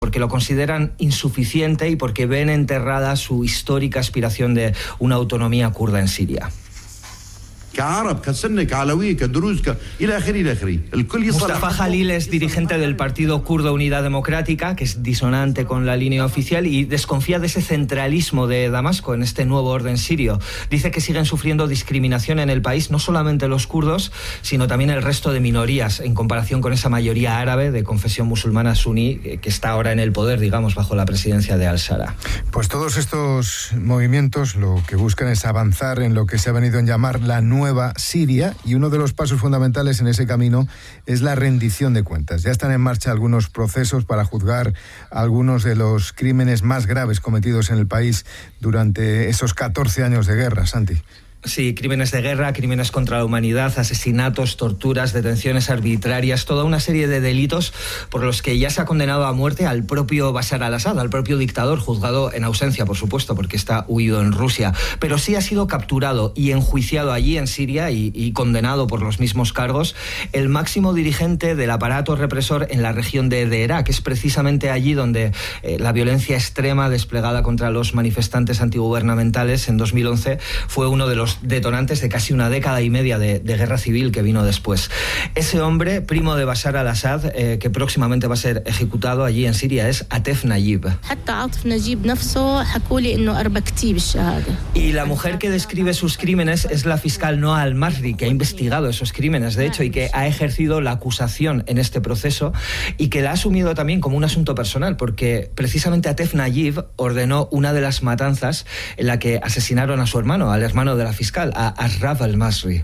porque lo consideran insuficiente y porque ven enterrada su histórica aspiración de una autonomía kurda en Siria. Mustafa Jalil es dirigente del partido kurdo Unidad Democrática, que es disonante con la línea oficial y desconfía de ese centralismo de Damasco en este nuevo orden sirio. Dice que siguen sufriendo discriminación en el país, no solamente los kurdos, sino también el resto de minorías, en comparación con esa mayoría árabe de confesión musulmana suní que está ahora en el poder, digamos, bajo la presidencia de al-Shara. Pues todos estos movimientos lo que buscan es avanzar en lo que se ha venido a llamar la nueva Siria, y uno de los pasos fundamentales en ese camino es la rendición de cuentas. Ya están en marcha algunos procesos para juzgar algunos de los crímenes más graves cometidos en el país durante esos 14 años de guerra, Santi. Sí, crímenes de guerra, crímenes contra la humanidad, asesinatos, torturas, detenciones arbitrarias, toda una serie de delitos por los que ya se ha condenado a muerte al propio Bashar al-Assad, al propio dictador, juzgado en ausencia, por supuesto, porque está huido en Rusia. Pero sí ha sido capturado y enjuiciado allí en Siria y condenado por los mismos cargos el máximo dirigente del aparato represor en la región de Herat, que es precisamente allí donde la violencia extrema desplegada contra los manifestantes antigubernamentales en 2011 fue uno de los detonantes de casi una década y media de guerra civil que vino después. Ese hombre, primo de Bashar al-Assad, que próximamente va a ser ejecutado allí en Siria, es Atef Nayib. Y la mujer que describe sus crímenes es la fiscal Noa al-Masri, que ha investigado esos crímenes, de hecho, y que ha ejercido la acusación en este proceso y que la ha asumido también como un asunto personal, porque precisamente Atef Nayib ordenó una de las matanzas en la que asesinaron a su hermano, al hermano de la fiscal, a Ashraf al-Masri.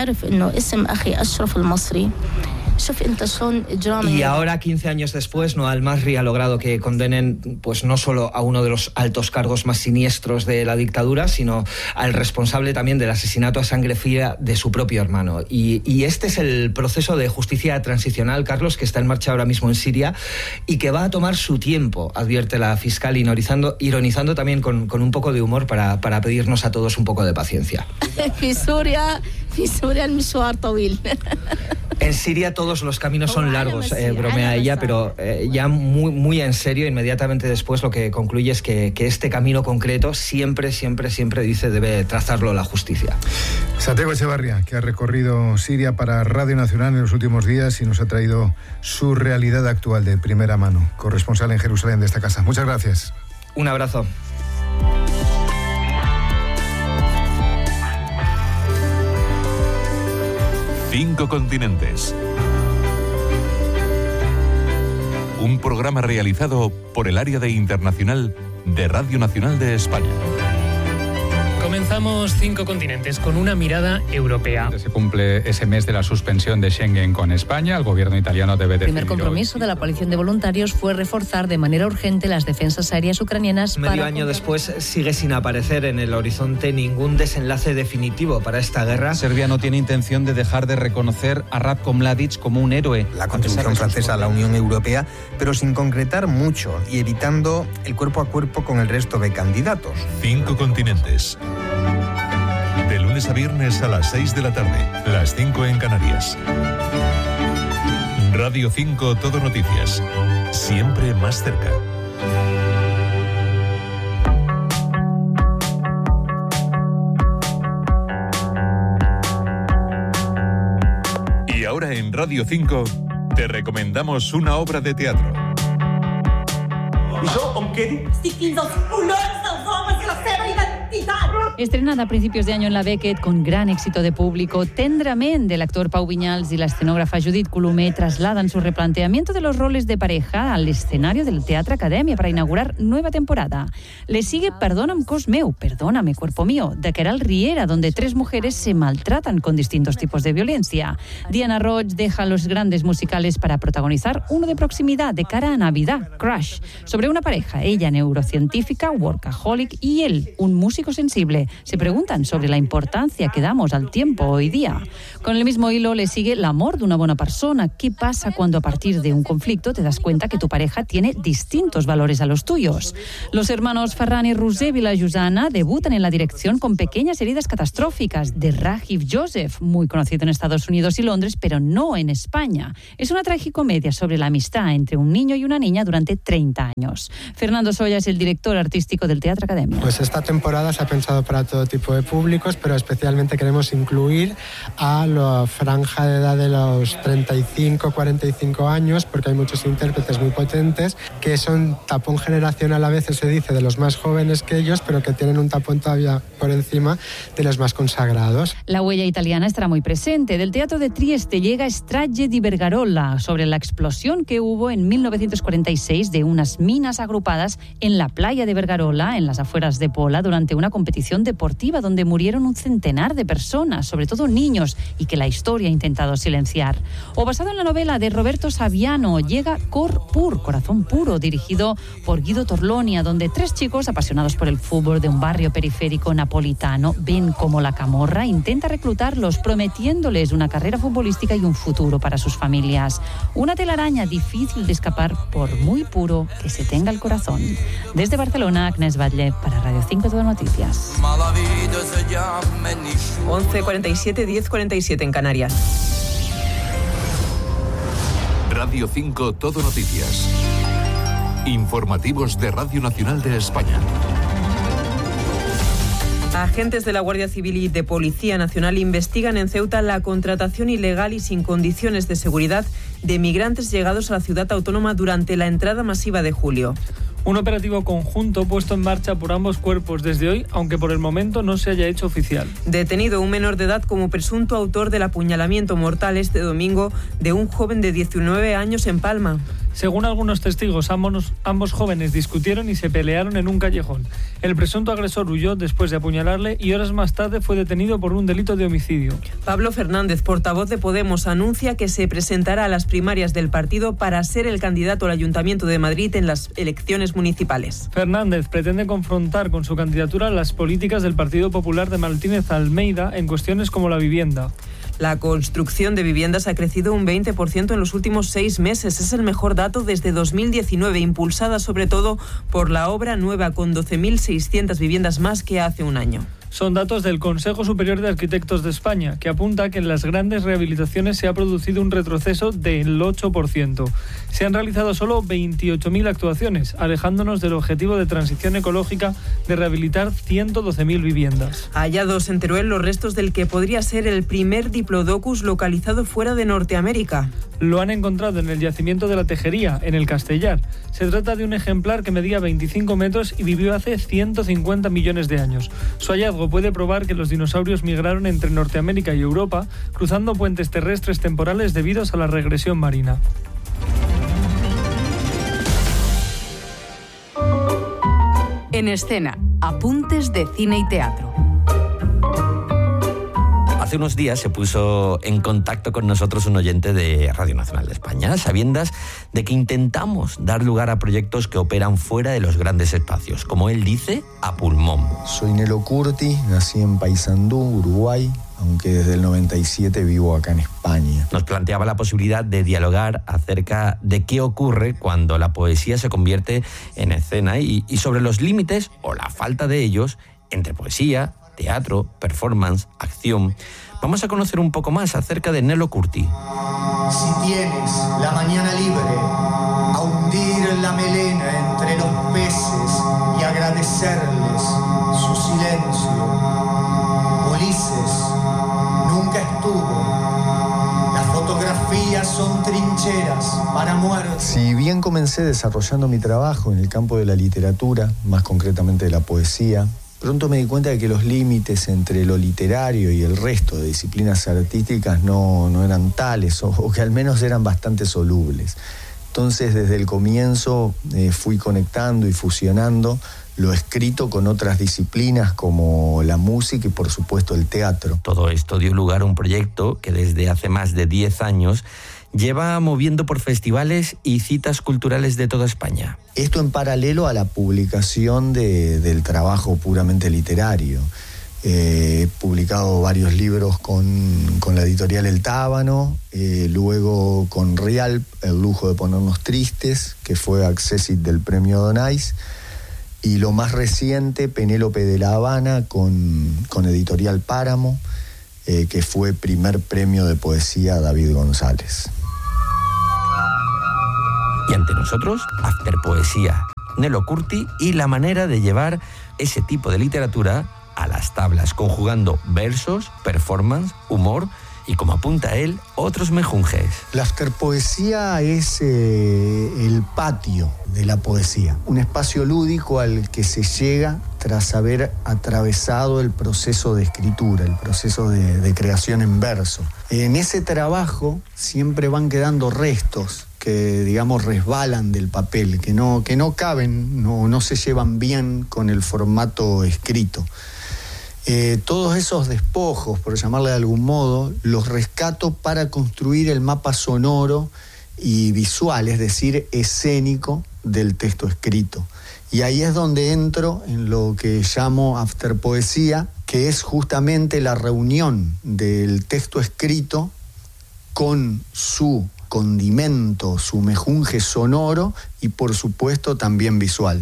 Y ahora, 15 años después, Noa al-Masri ha logrado que condenen pues no solo a uno de los altos cargos más siniestros de la dictadura, sino al responsable también del asesinato a sangre fría de su propio hermano. Y este es el proceso de justicia transicional, Carlos, que está en marcha ahora mismo en Siria y que va a tomar su tiempo, advierte la fiscal, ironizando también con un poco de humor para pedirnos a todos un poco de paciencia. En Siria todos los caminos son largos, bromea ella, pero ya muy en serio, inmediatamente después lo que concluye es que este camino concreto siempre, dice, debe trazarlo la justicia. Santiago Echevarría, que ha recorrido Siria para Radio Nacional en los últimos días y nos ha traído su realidad actual de primera mano, corresponsal en Jerusalén de esta casa. Muchas gracias. Un abrazo. Cinco continentes. Un programa realizado por el área de internacional de Radio Nacional de España. Comenzamos Cinco Continentes con una mirada europea. Se cumple ese mes de la suspensión de Schengen con España. El gobierno italiano debe definir. El primer compromiso de la coalición de voluntarios fue reforzar de manera urgente las defensas aéreas ucranianas. Medio año después sigue sin aparecer en el horizonte ningún desenlace definitivo para esta guerra. Serbia no tiene intención de dejar de reconocer a Ratko Mladic como un héroe. La contribución francesa a la Unión Europea, pero sin concretar mucho y evitando el cuerpo a cuerpo con el resto de candidatos. Cinco continentes. De lunes a viernes a las 6 de la tarde, las 5 en Canarias. Radio 5 Todo Noticias. Siempre más cerca. Y ahora en Radio 5 te recomendamos una obra de teatro. Estrenada a principios de año en la Beckett con gran éxito de público, Tendrament, el actor Pau Viñals y la escenógrafa Judith Colomé trasladan su replanteamiento de los roles de pareja al escenario del Teatro Academia para inaugurar nueva temporada. Le sigue Perdóname cos meu, Perdóname cuerpo mío, de Queralt Riera, donde 3 mujeres se maltratan con distintos tipos de violencia. Diana Roig deja los grandes musicales para protagonizar uno de proximidad de cara a Navidad, Crush, sobre una pareja, ella neurocientífica, workaholic, y él, un músico sensible. Se preguntan sobre la importancia que damos al tiempo hoy día. Con el mismo hilo le sigue l'amor de una buena persona. ¿Qué pasa cuando a partir de un conflicto te das cuenta que tu pareja tiene distintos valores a los tuyos? Los hermanos Ferran y Roser Vilajosana debutan en la dirección con Pequeñas heridas catastróficas de Rajiv Joseph, muy conocido en Estados Unidos y Londres, pero no en España. Es una tragicomedia sobre la amistad entre un niño y una niña durante 30 años. Fernando Soya es el director artístico del Teatro Academia. Pues esta temporada se ha pensado para todo tipo de públicos, pero especialmente queremos incluir a la franja de edad de los 35-45 años, porque hay muchos intérpretes muy potentes que son tapón generacional, a veces se dice, de los más jóvenes que ellos, pero que tienen un tapón todavía por encima de los más consagrados. La huella italiana estará muy presente. Del Teatro de Trieste llega Strage di Vergarola, sobre la explosión que hubo en 1946 de unas minas agrupadas en la playa de Vergarola, en las afueras de Pola, durante una competición deportiva donde murieron un centenar de personas, sobre todo niños, y que la historia ha intentado silenciar. O basado en la novela de Roberto Saviano, llega Cor Pur, Corazón Puro, dirigido por Guido Torlonia, donde 3 chicos apasionados por el fútbol de un barrio periférico napolitano ven cómo la camorra intenta reclutarlos, prometiéndoles una carrera futbolística y un futuro para sus familias. Una telaraña difícil de escapar por muy puro que se tenga el corazón. Desde Barcelona, Agnès Batlle, para Radio 5 Todo Noticias. 11:47, 10:47 en Canarias. Radio 5 Todo Noticias. Informativos de Radio Nacional de España. Agentes de la Guardia Civil y de Policía Nacional investigan en Ceuta la contratación ilegal y sin condiciones de seguridad de migrantes llegados a la ciudad autónoma durante la entrada masiva de julio. Un operativo conjunto puesto en marcha por ambos cuerpos desde hoy, aunque por el momento no se haya hecho oficial. Detenido un menor de edad como presunto autor del apuñalamiento mortal este domingo de un joven de 19 años en Palma. Según algunos testigos, ambos jóvenes discutieron y se pelearon en un callejón. El presunto agresor huyó después de apuñalarle y horas más tarde fue detenido por un delito de homicidio. Pablo Fernández, portavoz de Podemos, anuncia que se presentará a las primarias del partido para ser el candidato al Ayuntamiento de Madrid en las elecciones municipales. Fernández pretende confrontar con su candidatura las políticas del Partido Popular de Martínez Almeida en cuestiones como la vivienda. La construcción de viviendas ha crecido un 20% en los últimos 6 meses. Es el mejor dato desde 2019, impulsada sobre todo por la obra nueva, con 12.600 viviendas más que hace un año. Son datos del Consejo Superior de Arquitectos de España, que apunta que en las grandes rehabilitaciones se ha producido un retroceso del 8%. Se han realizado solo 28.000 actuaciones, alejándonos del objetivo de transición ecológica de rehabilitar 112.000 viviendas. Hallados en Teruel los restos del que podría ser el primer Diplodocus localizado fuera de Norteamérica. Lo han encontrado en el yacimiento de la Tejería, en el Castellar. Se trata de un ejemplar que medía 25 metros y vivió hace 150 millones de años. Su hallazgo puede probar que los dinosaurios migraron entre Norteamérica y Europa, cruzando puentes terrestres temporales debidos a la regresión marina. En escena, apuntes de cine y teatro. Hace unos días se puso en contacto con nosotros un oyente de Radio Nacional de España, sabiendas de que intentamos dar lugar a proyectos que operan fuera de los grandes espacios, como él dice, a pulmón. Soy Nelo Curti, nací en Paysandú, Uruguay, aunque desde el 97 vivo acá en España. Nos planteaba la posibilidad de dialogar acerca de qué ocurre cuando la poesía se convierte en escena y sobre los límites, o la falta de ellos, entre poesía, teatro, performance, acción. Vamos a conocer un poco más acerca de Nelo Curti. Si tienes la mañana libre, a hundir la melena entre los peces y agradecerles su silencio. Ulises nunca estuvo. Las fotografías son trincheras para muertos. Si bien comencé desarrollando mi trabajo en el campo de la literatura, más concretamente de la poesía, pronto me di cuenta de que los límites entre lo literario y el resto de disciplinas artísticas no eran tales, o que al menos eran bastante solubles. Entonces, desde el comienzo fui conectando y fusionando lo escrito con otras disciplinas como la música y, por supuesto, el teatro. Todo esto dio lugar a un proyecto que desde hace más de 10 años lleva moviendo por festivales y citas culturales de toda España. Esto en paralelo a la publicación del trabajo puramente literario. He publicado varios libros con la editorial El Tábano, luego con Rialp, El lujo de ponernos tristes, que fue accessit del premio Donais, y lo más reciente, Penélope de La Habana, con editorial Páramo, que fue primer premio de poesía David González. Y ante nosotros, Afterpoesía, Nelo Curti y la manera de llevar ese tipo de literatura a las tablas, conjugando versos, performance, humor y, como apunta él, otros mejunjes. La afterpoesía es el patio de la poesía, un espacio lúdico al que se llega tras haber atravesado el proceso de escritura, el proceso de creación en verso. En ese trabajo siempre van quedando restos que, digamos, resbalan del papel, que no caben, no se llevan bien con el formato escrito. Todos esos despojos, por llamarle de algún modo, los rescato para construir el mapa sonoro y visual, es decir, escénico del texto escrito. Y ahí es donde entro en lo que llamo afterpoesía, que es justamente la reunión del texto escrito con su condimento, su mejunje sonoro y, por supuesto, también visual.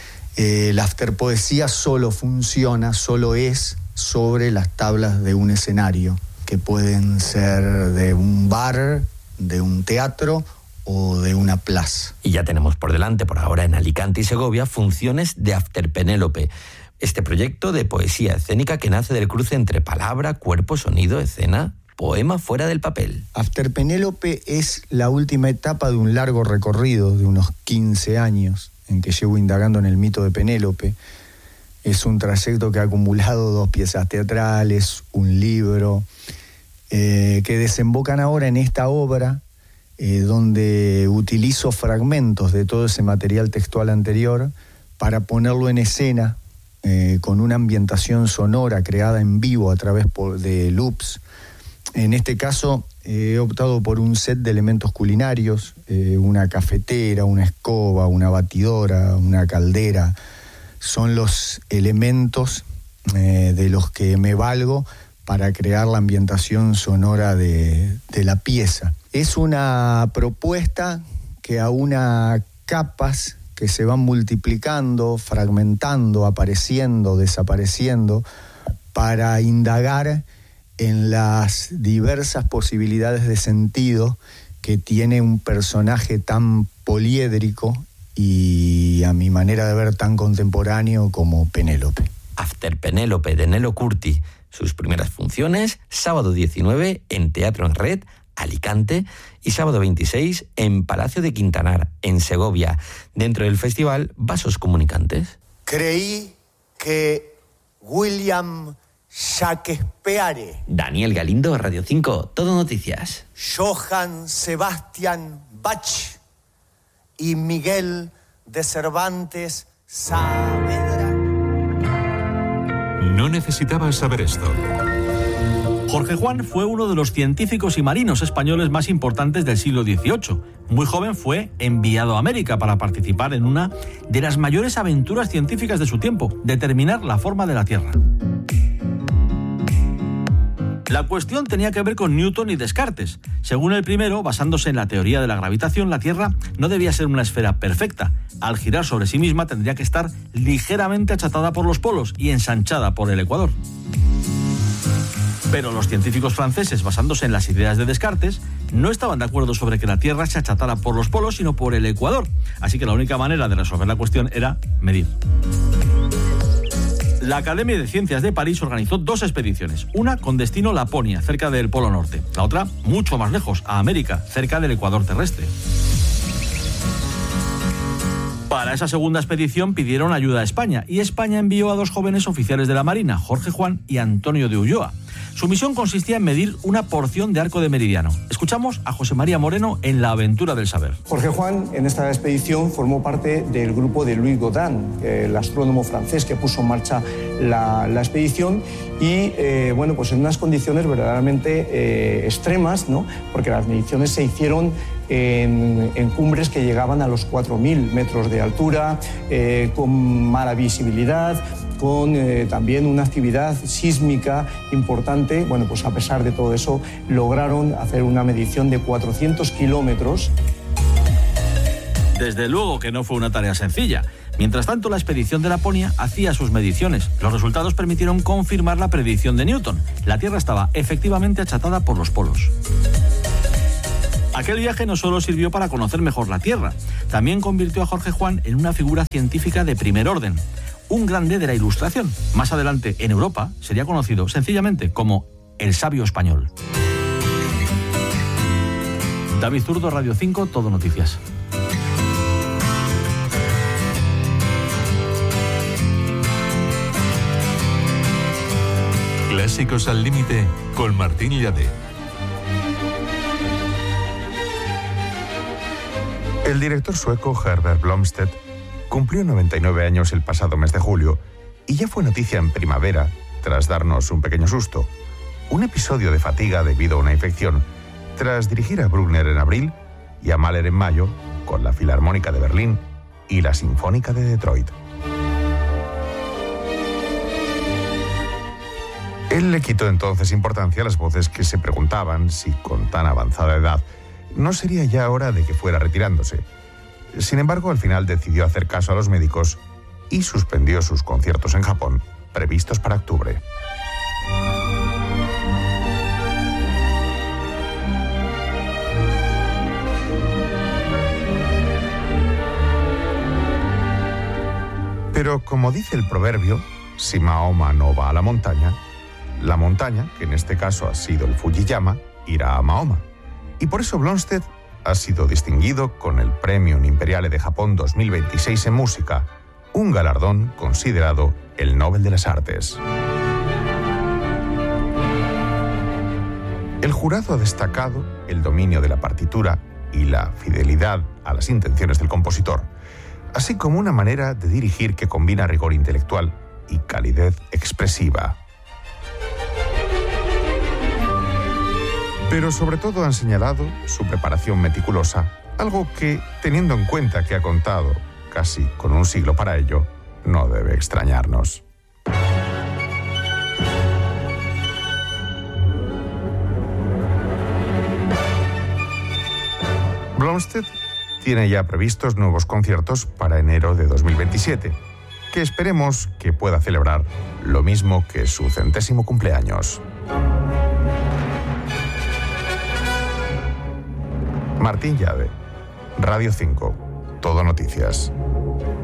La afterpoesía solo funciona, solo es sobre las tablas de un escenario, que pueden ser de un bar, de un teatro o de una plaza. Y ya tenemos por delante, por ahora en Alicante y Segovia, funciones de After Penélope. Este proyecto de poesía escénica que nace del cruce entre palabra, cuerpo, sonido, escena, poema fuera del papel. After Penélope es la última etapa de un largo recorrido de unos 15 años en que llevo indagando en el mito de Penélope. Es un trayecto que ha acumulado 2 piezas teatrales, un libro, que desembocan ahora en esta obra, donde utilizo fragmentos de todo ese material textual anterior para ponerlo en escena, con una ambientación sonora creada en vivo a través de loops. En este caso he optado por un set de elementos culinarios, una cafetera, una escoba, una batidora, una caldera. Son los elementos de los que me valgo para crear la ambientación sonora de la pieza. Es una propuesta que aúna capas que se van multiplicando, fragmentando, apareciendo, desapareciendo, para indagar en las diversas posibilidades de sentido que tiene un personaje tan poliédrico y, a mi manera de ver, tan contemporáneo como Penélope. After Penélope de Nelo Curti. Sus primeras funciones, sábado 19 en Teatro en Red, Alicante, y sábado 26 en Palacio de Quintanar, en Segovia, dentro del festival Vasos Comunicantes. Creí que William Shakespeare, Daniel Galindo, Radio 5, Todo Noticias. Johann Sebastian Bach y Miguel de Cervantes Saavedra. No necesitabas saber esto. Jorge Juan fue uno de los científicos y marinos españoles más importantes del siglo XVIII. Muy joven fue enviado a América para participar en una de las mayores aventuras científicas de su tiempo, determinar la forma de la Tierra. La cuestión tenía que ver con Newton y Descartes. Según el primero, basándose en la teoría de la gravitación, la Tierra no debía ser una esfera perfecta. Al girar sobre sí misma tendría que estar ligeramente achatada por los polos y ensanchada por el ecuador. Pero los científicos franceses, basándose en las ideas de Descartes, no estaban de acuerdo sobre que la Tierra se achatara por los polos, sino por el ecuador. Así que la única manera de resolver la cuestión era medir. La Academia de Ciencias de París organizó 2 expediciones, una con destino Laponia, cerca del Polo Norte, la otra mucho más lejos, a América, cerca del ecuador terrestre. Para esa segunda expedición pidieron ayuda a España, y España envió a 2 jóvenes oficiales de la Marina, Jorge Juan y Antonio de Ulloa. Su misión consistía en medir una porción de arco de meridiano. Escuchamos a José María Moreno en La aventura del saber. Jorge Juan en esta expedición formó parte del grupo de Louis Gaudin, el astrónomo francés que puso en marcha la expedición y bueno, pues en unas condiciones verdaderamente extremas, ¿no? Porque las mediciones se hicieron en cumbres que llegaban a los 4.000 metros de altura, con mala visibilidad, con también una actividad sísmica importante. Bueno, pues a pesar de todo eso, lograron hacer una medición de 400 kilómetros. Desde luego que no fue una tarea sencilla. Mientras tanto, la expedición de Laponia hacía sus mediciones. Los resultados permitieron confirmar la predicción de Newton. La Tierra estaba efectivamente achatada por los polos. Aquel viaje no solo sirvió para conocer mejor la Tierra, también convirtió a Jorge Juan en una figura científica de primer orden. Un grande de la Ilustración. Más adelante, en Europa, sería conocido sencillamente como el sabio español. David Zurdo, Radio 5, Todo Noticias. Clásicos al límite con Martín Llade. El director sueco Herbert Blomstedt cumplió 99 años el pasado mes de julio y ya fue noticia en primavera tras darnos un pequeño susto. Un episodio de fatiga debido a una infección tras dirigir a Bruckner en abril y a Mahler en mayo con la Filarmónica de Berlín y la Sinfónica de Detroit. Él le quitó entonces importancia a las voces que se preguntaban si con tan avanzada edad no sería ya hora de que fuera retirándose. Sin embargo, al final decidió hacer caso a los médicos y suspendió sus conciertos en Japón, previstos para octubre. Pero como dice el proverbio, si Mahoma no va a la montaña, que en este caso ha sido el Fujiyama, irá a Mahoma. Y por eso Blomstedt ha sido distinguido con el Premio Imperiale de Japón 2026 en música, un galardón considerado el Nobel de las Artes. El jurado ha destacado el dominio de la partitura y la fidelidad a las intenciones del compositor, así como una manera de dirigir que combina rigor intelectual y calidez expresiva. Pero sobre todo han señalado su preparación meticulosa, algo que, teniendo en cuenta que ha contado casi con un siglo para ello, no debe extrañarnos. Blomstedt tiene ya previstos nuevos conciertos para enero de 2027, que esperemos que pueda celebrar lo mismo que su 100º cumpleaños. Martín Llade, Radio 5, Todo Noticias.